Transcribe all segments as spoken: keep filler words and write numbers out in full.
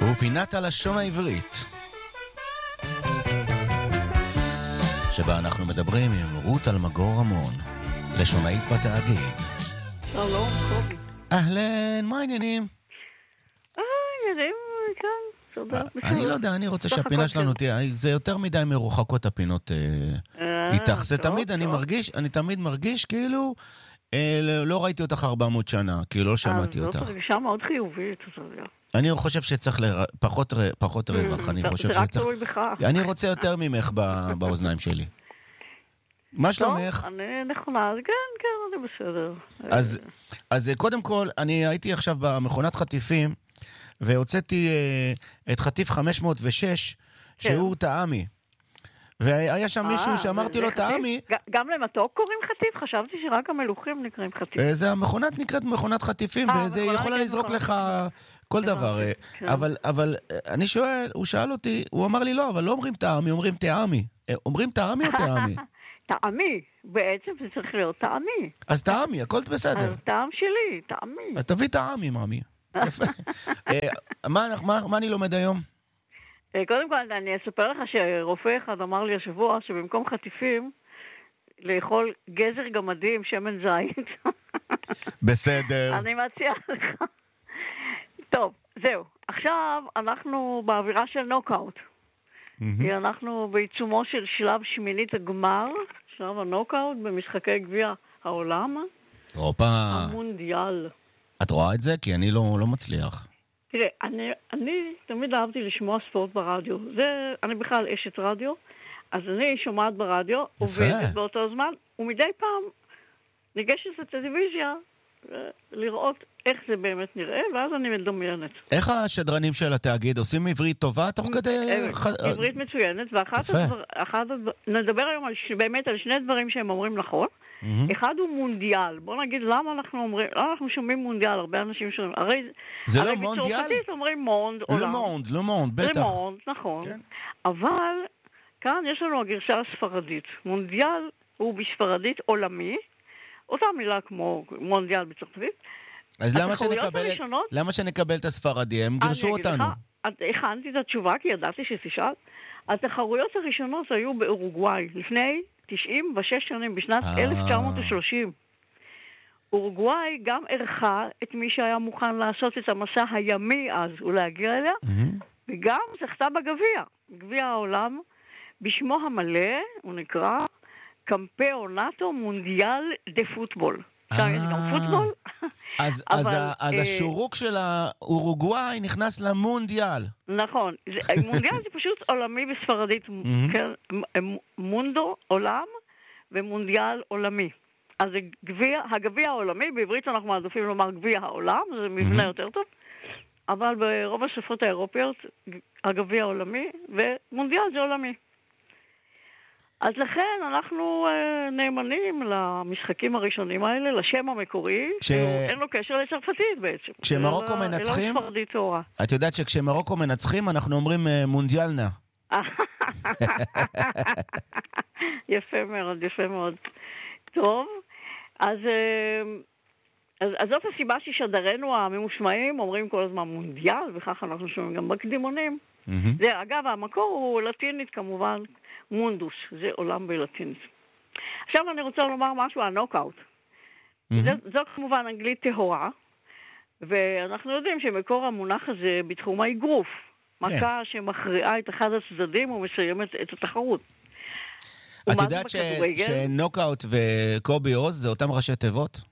ופינת הלשון העברית, שבה אנחנו מדברים עם רות אלמגור רמון, לשונאית בתאגיד. שלום, קובי. אהלן, מה העניינים? אה, עניינים, כן, תודה. אני לא יודע, אני רוצה שהפינה שלנו תהיה, זה יותר מדי מרוחקות הפינות איתך. זה תמיד, אני מרגיש, אני תמיד מרגיש כאילו לא ראיתי אותך ארבע מאות שנה, כאילו לא שמעתי אותך. זאת רגישה מאוד חיובית, אתה יודע. אני חושב שצריך פחות רווח, אני חושב שצריך... אני רוצה יותר ממך באוזניים שלי. מה שלומך? אני נכונה, כן, כן, אני בסדר. אז קודם כל, אני הייתי עכשיו במכונת חטיפים, והוצאתי את חטיף חמש מאות ושש, שהוא טעמי. והיה שם מישהו שאמרתי לו טעמי. גם למתוק קוראים חטיף? חשבתי שרק המלוכים נקראים חטיף. זה המכונת נקראת מכונת חטיפים, וזה יכולה לזרוק לך כל דבר. אבל אני שואל, הוא שאל אותי, הוא אמר לי לא, אבל לא אומרים טעמי, אומרים טעמי. אומרים טעמי או טעמי? טעמי, בעצם זה צריך להיות טעמי. אז טעמי, הכל בסדר. אז טעם שלי, טעמי. תביא טעמי, מאמי. יפה. מה אני לומד היום? קודם כל, אני אספר לך שרופא אחד אמר לי השבוע שבמקום חטיפים, לאכול גזר גמדים, שמן זית. בסדר. אני מציע לך. טוב, זהו. עכשיו אנחנו באווירה של נוקאוט. כי אנחנו בעיצומו של שלב שמינית הגמר, שלב הנוקאוט במשחקי גביע העולם. אופה. המונדיאל. את רואה את זה? כי אני לא, לא מצליח. תראה, אני, אני תמיד אהבתי לשמוע ספורט ברדיו. זה, אני בכלל אשת רדיו, אז אני שומעת ברדיו, עובדת באותו זמן, ומדי פעם ניגשת לטלוויזיה לראות איך זה באמת נראה, ואז אני מדמיינת. איך השדרנים של התאגיד עושים עברית טובה תוך כדי... עברית מצוינת, ואחת הדבר, אחת הדבר, נדבר היום על, באמת על שני דברים שהם אומרים נכון. אחד הוא מונדיאל. בוא נגיד למה אנחנו אומרים, למה אנחנו שומעים מונדיאל, הרבה אנשים שומעים. הרי זה לא מונדיאל? בצרפתית אומרים מונד, עולם. למונד, למונד, בטח. למונד, נכון. אבל כאן יש לנו הגרשה הספרדית. מונדיאל הוא בספרדית עולמי, אותה מילה כמו מונדיאל בצרפתית. אז למה שנקבל, למה שנקבל את הספרדי? הם גירשו אותנו. הכנתי את התשובה כי ידעתי שתשאל. התחרויות הראשונות היו באורוגוואי, לפני תשעים ושש שנים, בשנת אלף תשע מאות ושלושים. אורוגוואי גם ערכה את מי שהיה מוכן לעשות את המסע הימי אז ולהגיע אליה, וגם זכתה בגביע, גביע העולם, בשמו המלא, הוא נקרא קמפיונטו מונדיאל דה פוטבול. יש גם פוטבול. אז השורוק של האורוגוואי נכנס למונדיאל. נכון. מונדיאל זה פשוט עולמי בספרדית. מונדו, עולם, ומונדיאל עולמי. אז הגביע העולמי, בעברית אנחנו מעדיפים לומר גביע העולם, זה מבנה יותר טוב, אבל ברוב השפות האירופיות, הגביע העולמי, ומונדיאל זה עולמי. אז לכן אנחנו אה, נאמנים למשחקים הראשונים האלה, לשם המקורי, ש... אין לו קשר לצרפתית בעצם. כשמרוקו אלא, מנצחים, אלא ספרדית תורה. את יודעת שכשמרוקו מנצחים אנחנו אומרים אה, מונדיאלנה. יפה מאוד, יפה מאוד. טוב, אז, אה, אז, אז זאת הסיבה ששדרנו הממושמעים אומרים כל הזמן מונדיאל, וכך אנחנו שומעים גם בקדימונים. Mm-hmm. זה, אגב, המקור הוא לטינית כמובן, מונדוס, זה עולם בלטינית. עכשיו אני רוצה לומר משהו על נוקאוט. Mm-hmm. זאת כמובן אנגלית טהורה, ואנחנו יודעים שמקור המונח הזה בתחום האגרוף. Yeah. מכה שמכריעה את אחד הצדדים ומסיימת את התחרות. את יודעת ש... שנוקאוט וקובי עוז זה אותם ראשי תיבות?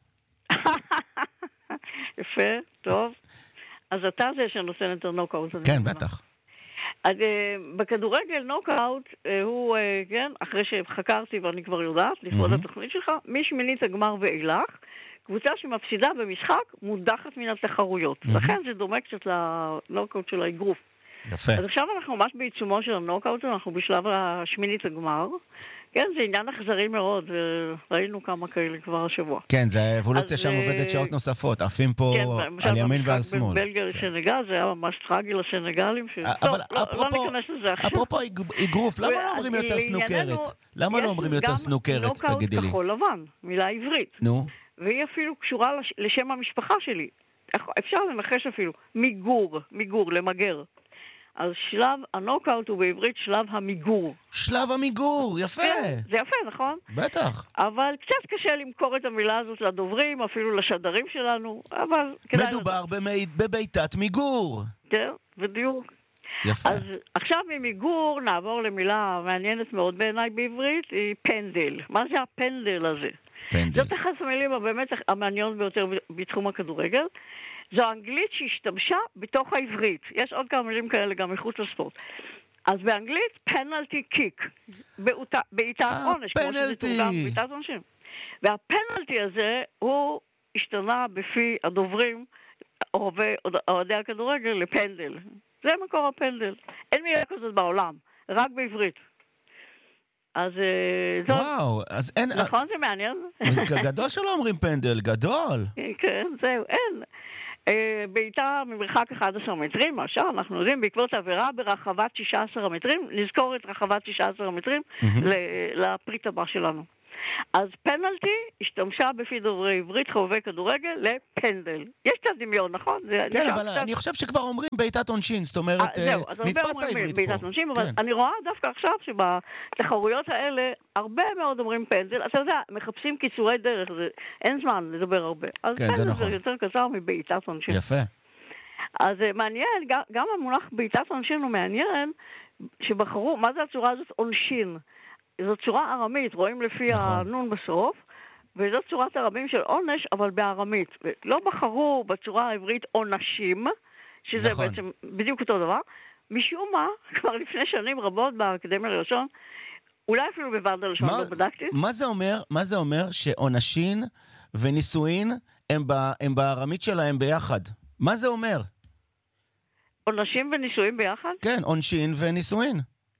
יפה, טוב. אז אתה זה שנותן את הנוקאוט. כן, בטח. אז uh, בכדורגל נוקאוט uh, הוא, uh, כן, אחרי שחקרתי ואני כבר יודעת, לכבוד mm-hmm. התוכנית שלך, משמינית הגמר ואילך, קבוצה שמפסידה במשחק מודחת מן התחרויות. Mm-hmm. לכן זה דומה קצת לנוקאוט של האגרוף. יפה. אז עכשיו אנחנו ממש בעיצומו של הנוקאוט, אנחנו בשלב השמינית הגמר. כן, זה עניין אכזרי מאוד, וראינו כמה כאלה כבר השבוע. כן, זה האבולוציה שם עובדת שעות נוספות, עפים פה על ימין ועל שמאל. כן, בבלגיה לסנגל, זה היה ממש טרגי לסנגלים. טוב, לא ניכנס לזה עכשיו. אפרופו אגרוף, למה לא אומרים יותר סנוקרת? למה לא אומרים יותר סנוקרת, תגידי לי? נוקאוט כחול לבן, מילה עברית. נו. והיא אפילו קשורה לשם המשפחה שלי. אפשר לנחש אפילו, מיגור, מיגור, למגר. אז שלב, הנוקאוט הוא בעברית שלב המיגור. שלב המיגור, יפה. כן, זה יפה, נכון? בטח. אבל קצת קשה למכור את המילה הזאת לדוברים, אפילו לשדרים שלנו, אבל... מדובר במי... בביתת מיגור. כן, בדיוק. יפה. אז עכשיו ממיגור נעבור למילה מעניינת מאוד בעיניי בעברית, היא פנדל. מה זה הפנדל הזה? פנדל. זאת אחת המילים הבאמת המעניינות ביותר בתחום הכדורגל. זו אנגלית שהשתמשה בתוך העברית. יש עוד כמה מילים כאלה גם מחוץ לספורט. אז באנגלית, פנלטי קיק. בעיטת עונש. פנלטי. בעיטת עונשים. והפנלטי הזה הוא השתנה בפי הדוברים, אוהדי הכדורגל, לפנדל. זה מקור הפנדל. אין מילה כזאת בעולם, רק בעברית. אז זאת... וואו, אז אין... נכון, זה מעניין. גדול שלא אומרים פנדל, גדול. כן, זהו, אין. בעיטה ממרחק אחד עשר מטרים, מה שאר, אנחנו יודעים, בעקבות עבירה ברחבת שישה עשר המטרים, נזכור את רחבת שישה עשר המטרים לפריט הבא שלנו. אז פנלטי השתמשה בפי דוברי עברית חובבי כדורגל לפנדל. יש קצת דמיון, נכון? כן, אבל אני חושב שכבר אומרים בעיטת עונשין, זאת אומרת, נתפס העברית פה. בעיטת עונשין, אבל אני רואה דווקא עכשיו שבתחרויות האלה הרבה מאוד אומרים פנדל. אתה יודע, מחפשים קיצורי דרך, אין זמן לדבר הרבה. אז פנדל זה יותר קצר מבעיטת עונשין. יפה. אז מעניין, גם המונח בעיטת עונשין הוא מעניין, שבחרו, מה זה הצורה הזאת? עונשין. זו צורה ארמית, רואים לפי נכון. הנון בסוף, וזו צורת הרבים של עונש, אבל בארמית. לא בחרו בצורה העברית עונשים, שזה נכון. בעצם בדיוק אותו דבר. משום מה, כבר לפני שנים רבות באקדמיה ללשון, אולי אפילו בוועד הלשון, לא בדקתי. מה זה אומר? מה זה אומר שעונשין ונישואין הם, ב, הם בארמית שלהם ביחד? מה זה אומר? עונשים ונישואין ביחד? כן, עונשין ונישואין.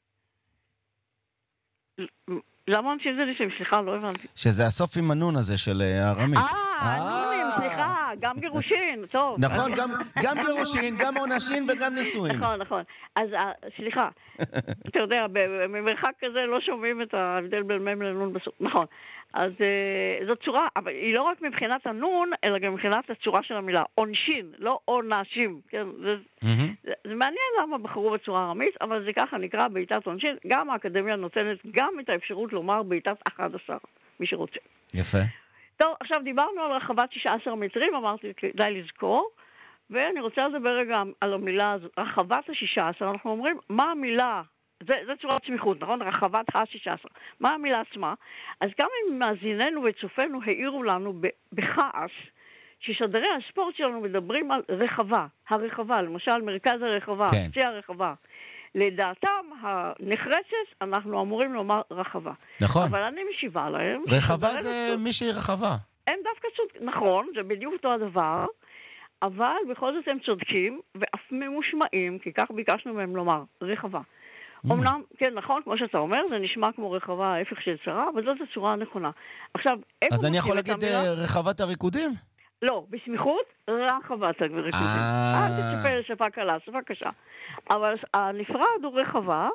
למה עונשין זה נישואים? סליחה, לא הבנתי. שזה הסוף עם הנון הזה של הארמית. אה, הנונים, סליחה, גם גירושין, טוב. נכון, גם גירושין, גם עונשין וגם נישואין. נכון, נכון. אז סליחה, אתה יודע, במרחק כזה לא שומעים את ההבדל בין מם לנון בסוף. נכון. אז זאת צורה, אבל היא לא רק מבחינת הנון, אלא גם מבחינת הצורה של המילה. עונשין, לא עונשים. כן, זה, זה, זה מעניין למה בחרו בצורה ארמית, אבל זה ככה נקרא בעיטת עונשין. גם האקדמיה נותנת גם את האפשרות לומר בעיטת אחד עשר, מי שרוצה. יפה. טוב, עכשיו דיברנו על רחבת שישה עשר מטרים, אמרתי די לזכור, ואני רוצה לדבר רגע על המילה הזאת, רחבת ה-שישה עשר, אנחנו אומרים, מה המילה? זה, זה צורת סמיכות, נכון? רחבת ה-שישה עשר. מה המילה עצמה? אז גם אם מאזיננו וצופינו העירו לנו בכעס, ששדרי הספורט שלנו מדברים על רחבה, הרחבה, למשל מרכז הרחבה, כן. קצה הרחבה. לדעתם הנחרצת, אנחנו אמורים לומר רחבה. נכון. אבל אני משיבה להם. רחבה זה מי שהיא רחבה. הם דווקא צודקים, נכון, זה בדיוק אותו הדבר, אבל בכל זאת הם צודקים, ואף ממושמעים, כי כך ביקשנו מהם לומר, רחבה. אמנם, כן, נכון, כמו שאתה אומר, זה נשמע כמו רחבה, ההפך של צרה, אבל זאת הצורה הנכונה. עכשיו, אז אני יכול להגיד רחבת הריקודים? לא, בסמיכות, רחבת הריקודים. אה, תצפה לשפה קלה, שפה קשה. אבל הנפרד הוא רחבה,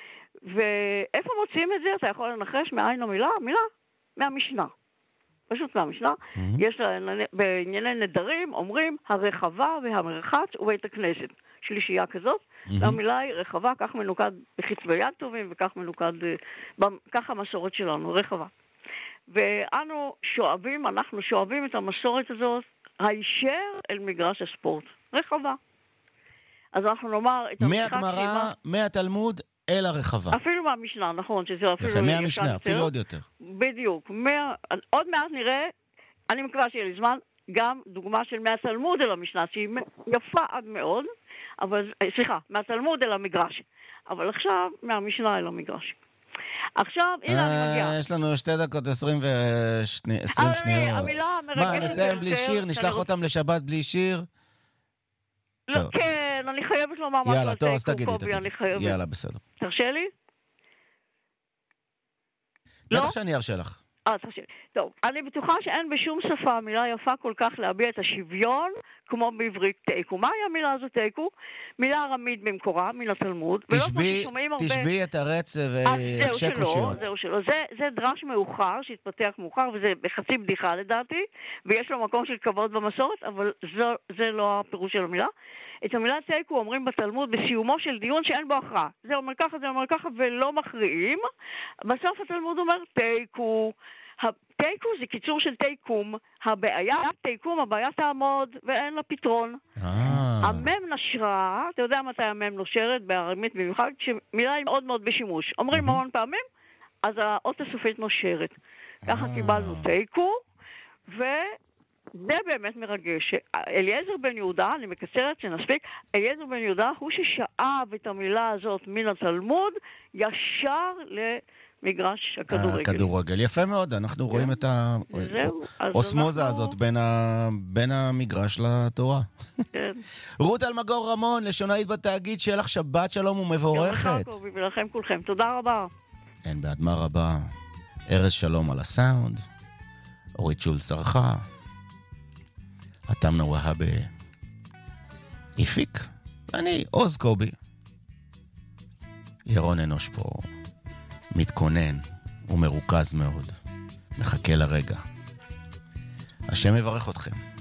ואיפה מוצאים את זה? אתה יכול לנחש מאין המילה? מילה? מהמשנה. פשוט מהמשנה. יש לה, בענייני נדרים, אומרים הרחבה והמרחץ ובית הכנסת. שלישייה כזאת. המילה היא רחבה, כך מנוקד בחצבי יד טובים, וכך מנוקד, כך המסורת שלנו, רחבה. ואנו שואבים, אנחנו שואבים את המסורת הזאת, הישר אל מגרש הספורט. רחבה. אז אנחנו נאמר את המשחק מהגמרא, מהתלמוד, אל הרחבה. אפילו מהמשנה, נכון, שזה אפילו... יפה, מהמשנה, אפילו עוד יותר. בדיוק. מה, עוד מעט נראה, אני מקווה שיהיה לי זמן, גם דוגמה של מהתלמוד אל המשנה, שהיא יפה עד מאוד, אבל, סליחה, מהתלמוד אל המגרש. אבל עכשיו, מהמשנה אל המגרש. עכשיו, הנה אני מגיעה. יש לנו שתי דקות עשרים שניות. המילה המרגשת... מה, נסיים בלי שיר? נשלח אותם לשבת בלי שיר? לא, כן, אני חייבת לומר משהו. יאללה, טוב, אז תגידי, תגידי. יאללה, בסדר. תרשה לי? בטח שאני ארשה לך. אה, תרשה לי. טוב. טוב, אני בטוחה שאין בשום שפה מילה יפה כל כך להביע את השוויון כמו בעברית תיקו. מה היא המילה הזו תיקו? מילה ארמית במקורה, מן התלמוד. תשבי את הרץ והקשה קושיות. זהו שלא. זה, זה דרש מאוחר, שהתפתח מאוחר, וזה בחצי בדיחה לדעתי, ויש לו מקום של כבוד במסורת, אבל זה, זה לא הפירוש של המילה. את המילה תיקו אומרים בתלמוד בסיומו של דיון שאין בו הכרעה. זה אומר ככה, זה אומר ככה, ולא מכריעים. בסוף התלמוד אומר תיקו. התיקו זה קיצור של תיקום. הבעיה, תיקום, הבעיה תעמוד ואין לה פתרון. המם נשרה, אתה יודע מתי המם נושרת בארמית במיוחד, כשמילה היא מאוד מאוד בשימוש. אומרים המון פעמים, אז האות הסופית נושרת. ככה קיבלנו תיקו, וזה באמת מרגש. אליעזר בן יהודה, אני מקצרת שנספיק, אליעזר בן יהודה הוא ששאב את המילה הזאת מן התלמוד ישר למגרש הכדורגל. הכדורגל, יפה מאוד, אנחנו רואים את האוסמוזה הזאת בין המגרש לתורה. רות אלמגור רמון, לשונאית בתאגיד, שיהיה לך שבת שלום ומבורכת. ולכם כולכם, תודה רבה. אין באדמה רבה. ארז שלום על הסאונד, אורית שול שרחה, התמנה והבה הפיק, ואני עוז קובי. ירון אנוש פה מתכונן ומרוכז מאוד, מחכה לרגע. השם יברך אתכם.